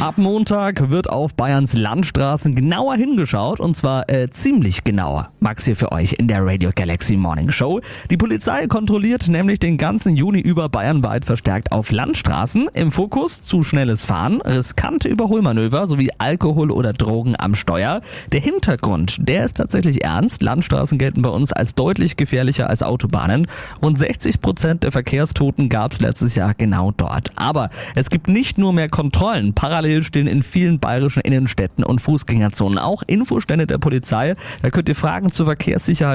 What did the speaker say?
Ab Montag wird auf Bayerns Landstraßen genauer hingeschaut und zwar ziemlich genauer. Max hier für euch in der Radio Galaxy Morning Show. Die Polizei kontrolliert nämlich den ganzen Juni über bayernweit verstärkt auf Landstraßen. Im Fokus zu schnelles Fahren, riskante Überholmanöver sowie Alkohol oder Drogen am Steuer. Der Hintergrund, der ist tatsächlich ernst. Landstraßen gelten bei uns als deutlich gefährlicher als Autobahnen. Rund 60% der Verkehrstoten gab es letztes Jahr genau dort. Aber es gibt nicht nur mehr Kontrollen. Parallel stehen in vielen bayerischen Innenstädten und Fußgängerzonen auch Infostände der Polizei. Da könnt ihr Fragen zur Verkehrssicherheit